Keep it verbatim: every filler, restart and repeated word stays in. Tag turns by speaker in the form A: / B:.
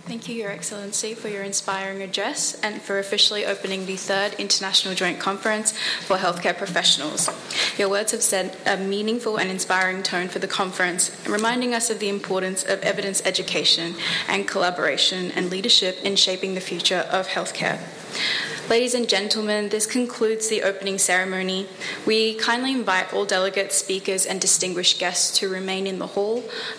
A: Thank you, Your Excellency, for your inspiring address and for officially opening the third International Joint Conference for Healthcare Professionals. Your words have set a meaningful and inspiring tone for the conference, reminding us of the importance of evidence education and collaboration and leadership in shaping the future of healthcare. Ladies and gentlemen, this concludes the opening ceremony. We kindly invite all delegates, speakers, and distinguished guests to remain in the hall